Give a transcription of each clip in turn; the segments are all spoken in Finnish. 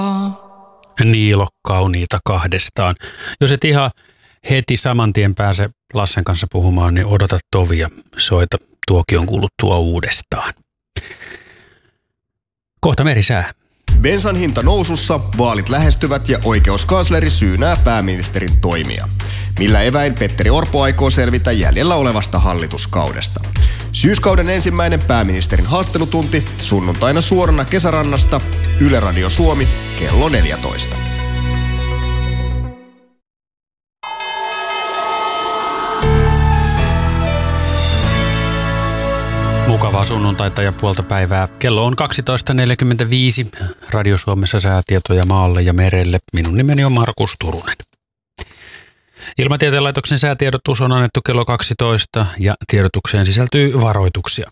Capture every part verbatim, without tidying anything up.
Niilo kauniita kahdestaan. Jos et ihan heti saman tien pääse Lassen kanssa puhumaan, niin odota tovia. Soita tuokion kuluttua uudestaan. Kohta merisää. Bensan hinta nousussa, vaalit lähestyvät ja oikeuskansleri syynää pääministerin toimia. Millä eväin Petteri Orpo aikoo selvitä jäljellä olevasta hallituskaudesta? Syyskauden ensimmäinen pääministerin haastattelutunti sunnuntaina suorana Kesärannasta, Yle Radio Suomi, kello neljätoista. Mukavaa sunnuntaita ja puolta päivää. Kello on kaksitoista neljäkymmentäviisi. Radio Suomessa säätietoja maalle ja merelle. Minun nimeni on Markus Turunen. Ilmatieteen laitoksen säätiedotus on annettu kello kaksitoista ja tiedotukseen sisältyy varoituksia.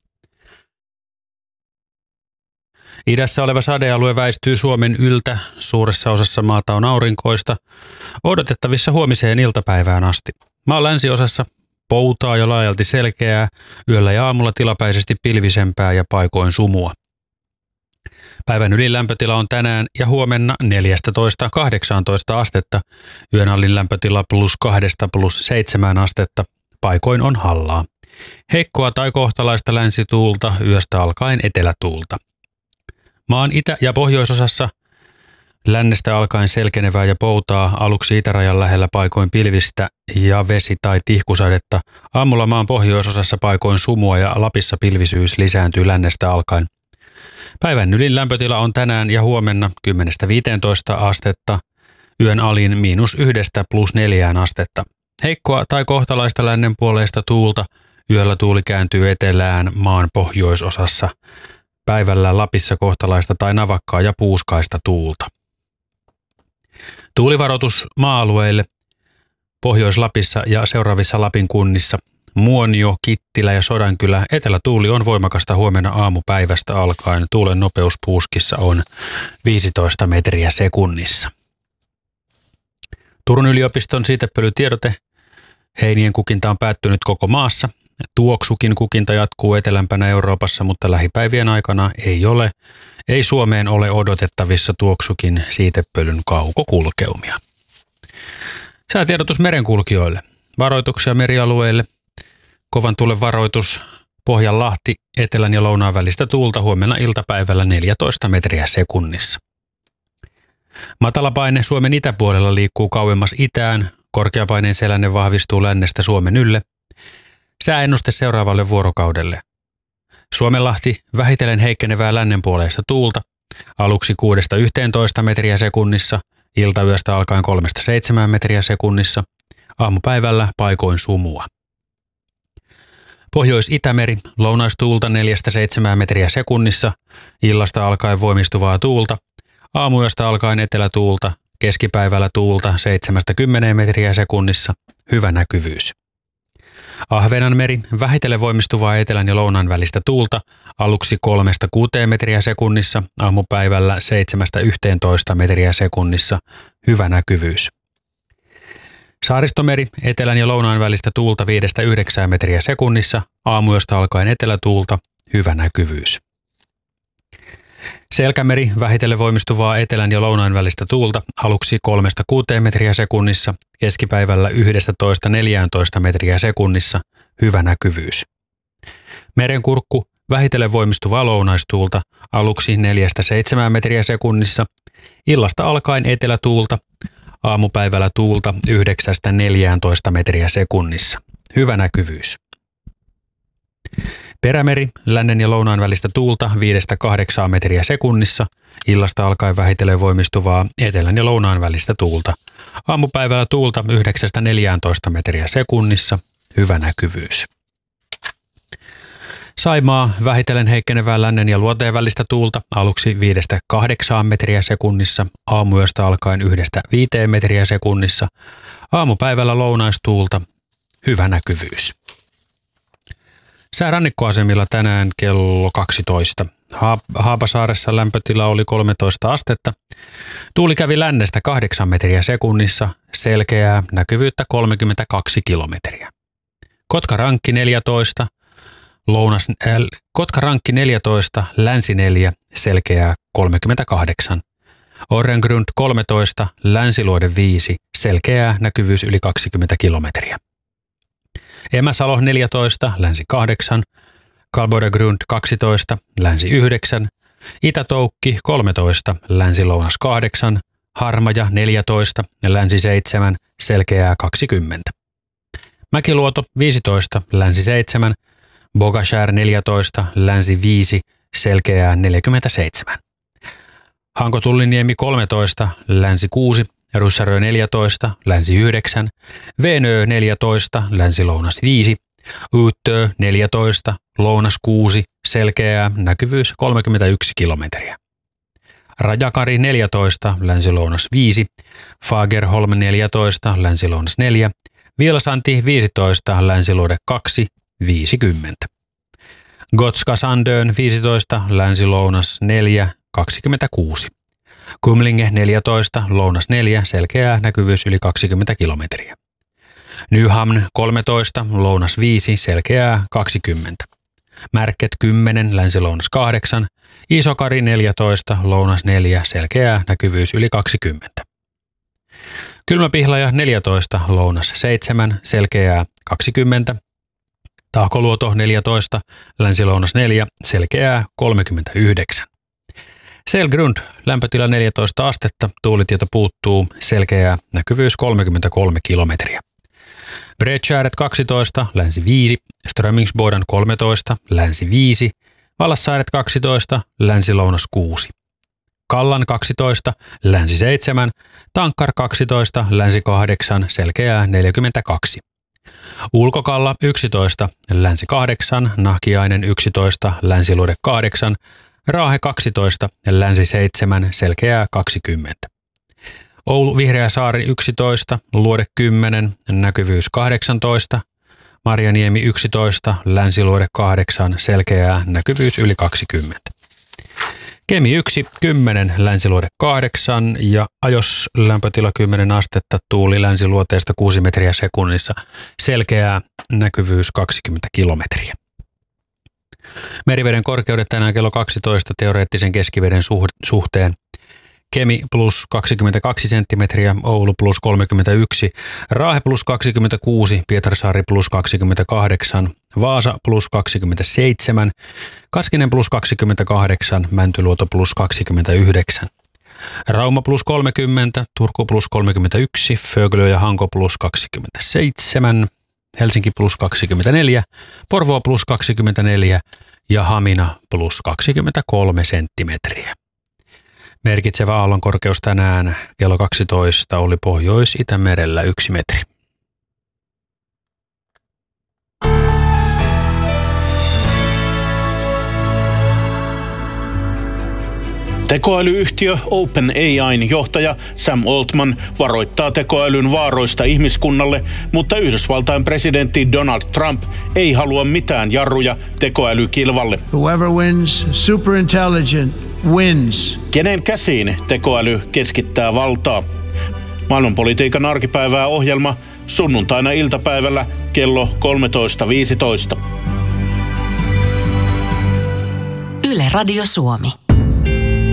Idässä oleva sadealue väistyy Suomen yltä. Suuressa osassa maata on aurinkoista. Odotettavissa huomiseen iltapäivään asti. Maan länsiosassa poutaa jo laajalti selkeää, yöllä ja aamulla tilapäisesti pilvisempää ja paikoin sumua. Päivän ylin lämpötila on tänään ja huomenna neljätoista kahdeksantoista astetta, yön alin lämpötila plus kahdesta plus seitsemään astetta, paikoin on hallaa. Heikkoa tai kohtalaista länsituulta, yöstä alkaen etelätuulta. Maan itä- ja pohjoisosassa lännestä alkaen selkenevää ja poutaa, aluksi itärajan lähellä paikoin pilvistä ja vesi- tai tihkusadetta. Aamulla maan pohjoisosassa paikoin sumua ja Lapissa pilvisyys lisääntyy lännestä alkaen. Päivän ylin lämpötila on tänään ja huomenna kymmenestä viiteentoista astetta, yön alin miinus yhdestä plus neljään astetta. Heikkoa tai kohtalaista lännenpuoleista tuulta, yöllä tuuli kääntyy etelään maan pohjoisosassa. Päivällä Lapissa kohtalaista tai navakkaa ja puuskaista tuulta. Tuulivaroitus maa-alueille Pohjois-Lapissa ja seuraavissa Lapin kunnissa. Muonio, Kittilä ja Sodankylä. Etelätuuli on voimakasta huomenna aamupäivästä alkaen. Tuulen nopeus puuskissa on viisitoista metriä sekunnissa. Turun yliopiston siitepölytiedote. Heinien kukinta on päättynyt koko maassa. Tuoksukin kukinta jatkuu etelämpänä Euroopassa, mutta lähipäivien aikana ei ole. Ei Suomeen ole odotettavissa tuoksukin siitepölyn kaukokulkeumia. Säätiedotus merenkulkijoille. Varoituksia merialueille. Kovan tuulen varoitus Pohjanlahti, etelän ja lounaan välistä tuulta huomenna iltapäivällä neljätoista metriä sekunnissa. Matalapaine Suomen itäpuolella liikkuu kauemmas itään. Korkeapaineen selänne vahvistuu lännestä Suomen ylle. Sääennuste seuraavalle vuorokaudelle. Suomenlahti vähitellen heikkenevää lännenpuoleista tuulta. Aluksi kuudesta yhteentoista metriä sekunnissa, iltayöstä alkaen kolmesta seitsemään metriä sekunnissa, aamupäivällä paikoin sumua. Pohjois-Itämeri, lounaistuulta neljästä seitsemään metriä sekunnissa, illasta alkaen voimistuvaa tuulta, aamuyöstä alkaen etelätuulta, keskipäivällä tuulta seitsemästä kymmeneen metriä sekunnissa, hyvä näkyvyys. Ahvenanmeri, vähitellen voimistuvaa etelän ja lounaan välistä tuulta, aluksi kolmesta kuuteen metriä sekunnissa, aamupäivällä seitsemästä yhteentoista metriä sekunnissa, hyvä näkyvyys. Saaristomeri, etelän ja lounaan välistä tuulta viidestä yhdeksään metriä sekunnissa, aamuyöstä alkaen etelätuulta, hyvä näkyvyys. Selkämeri, vähitellen voimistuvaa etelän ja lounaan välistä tuulta, aluksi kolmesta kuuteen metriä sekunnissa, keskipäivällä yhdestätoista neljääntoista metriä sekunnissa, hyvä näkyvyys. Merenkurkku, vähitellen voimistuvaa lounaistuulta, aluksi neljästä seitsemään metriä sekunnissa, illasta alkaen etelätuulta, aamupäivällä tuulta yhdeksästä neljääntoista metriä sekunnissa, hyvä näkyvyys. Perämeri, lännen ja lounaan välistä tuulta viidestä kahdeksaan metriä sekunnissa, illasta alkaen vähitellen voimistuvaa etelän ja lounaan välistä tuulta. Aamupäivällä tuulta yhdeksästä neljääntoista metriä sekunnissa, hyvä näkyvyys. Saimaa, vähitellen heikkenevää lännen ja luoteen välistä tuulta, aluksi viidestä kahdeksaan metriä sekunnissa, aamuyöstä alkaen yhdestä viiteen metriä sekunnissa, aamupäivällä lounaistuulta, hyvä näkyvyys. Säärannikkoasemilla tänään kello kaksitoista. Haapasaaressa lämpötila oli kolmetoista astetta. Tuuli kävi lännestä kahdeksan metriä sekunnissa, selkeää, näkyvyyttä kolmekymmentäkaksi kilometriä. Kotkarankki neljätoista, lounas, äh, Kotkarankki neljätoista, länsi neljä, selkeää kolmekymmentäkahdeksan. Orrengrund kolmetoista, Länsiluode viisi, selkeää, näkyvyys yli kaksikymmentä kilometriä. Emäsalo neljätoista, Länsi kahdeksan, Kalbodagrund kaksitoista, Länsi yhdeksän, Itätoukki kolmetoista, Länsi-Lounas kahdeksan, Harmaja neljätoista, Länsi seitsemän, selkeää kaksikymmentä. Mäkiluoto viisitoista, Länsi seitsemän, Bogashär neljätoista, Länsi viisi, selkeää neljäkymmentäseitsemän. Hanko-Tulliniemi kolmetoista, Länsi kuusi, Ryssärö neljätoista, Länsi yhdeksän, Venö neljätoista, Länsi-Lounas viisi, Yyttö neljätoista, Lounas kuusi, selkeää, näkyvyys kolmekymmentäyksi kilometriä. Rajakari neljätoista, Länsi-Lounas viisi, Fagerholm neljätoista, Länsi-Lounas neljä, Vilsanti viisitoista, Länsiluode kaksi, viisikymmentä. Gotska Sandön viisitoista, Länsi-Lounas neljä, kaksikymmentäkuusi. Kumlinge neljätoista, Lounas neljä, selkeää, näkyvyys yli kaksikymmentä kilometriä. Nyhamn kolmetoista, Lounas viisi, selkeää, kaksikymmentä. Märket kymmenen, Länsi-Lounas kahdeksan, Isokari neljätoista, Lounas neljä, selkeää, näkyvyys yli kaksikymmentä. Kylmäpihlaja neljätoista, Lounas seitsemän, selkeää, kaksikymmentä. Tahkoluoto neljätoista, Länsi-Lounas neljä, selkeää, kolmekymmentäyhdeksän. Selgrund, lämpötila neljätoista astetta, tuulitieto puuttuu, selkeää, näkyvyys kolmekymmentäkolme kilometriä. Bredshäret kaksitoista, Länsi viisi, Strömingsboden kolmetoista, Länsi viisi, Vallassaaret kaksitoista, Länsi-Lounas kuusi. Kallan kaksitoista, Länsi seitsemän, Tankkar kaksitoista, Länsi kahdeksan, selkeää neljäkymmentäkaksi. Ulkokalla yksitoista, Länsi kahdeksan, Nahkiainen yksitoista, Länsiluode kahdeksan, Raahe kaksitoista, Länsi seitsemän, selkeää kaksikymmentä. Oulu Vihreäsaari yksitoista, Luode kymmenen, näkyvyys kahdeksantoista, Marjaniemi yksitoista, Länsiluode kahdeksan, selkeää, näkyvyys yli kaksikymmentä. Kemi yksi, kymmenen, Länsiluode kahdeksan ja Ajos lämpötila kymmenen astetta, tuuli länsiluoteesta kuusi metriä sekunnissa, selkeää, näkyvyys kaksikymmentä kilometriä. Meriveden korkeudet tänään kello kaksitoista teoreettisen keskiveden suhteen. Kemi plus kaksikymmentäkaksi senttimetriä, Oulu plus kolmekymmentäyksi, Raahe plus kaksikymmentäkuusi, Pietarsaari plus kaksikymmentäkahdeksan, Vaasa plus kaksikymmentäseitsemän, Kaskinen plus kaksikymmentäkahdeksan, Mäntyluoto plus kaksikymmentäyhdeksän. Rauma plus kolmekymmentä, Turku plus kolmekymmentäyksi, Föglö ja Hanko plus kaksikymmentäseitsemän, Helsinki plus kaksikymmentäneljä, Porvoo plus kaksikymmentäneljä ja Hamina plus kaksikymmentäkolme senttimetriä. Merkitsevä aallonkorkeus tänään kello kaksitoista oli Pohjois-Itämerellä yksi metri. Tekoälyyhtiö OpenAIn johtaja Sam Altman varoittaa tekoälyn vaaroista ihmiskunnalle, mutta Yhdysvaltain presidentti Donald Trump ei halua mitään jarruja tekoälykilvalle. Whoever wins superintelligent wins. Kenen käsiin tekoäly keskittää valtaa? Maailmanpolitiikan arkipäivää ohjelma sunnuntaina iltapäivällä kello kolmetoista viisitoista. Yle Radio Suomi.